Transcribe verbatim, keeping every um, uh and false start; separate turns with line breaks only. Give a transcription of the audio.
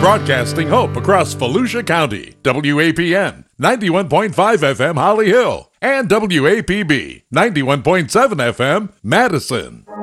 Broadcasting hope across Volusia County. W A P N ninety-one point five F M Holly Hill and W A P B ninety-one point seven F M Madison.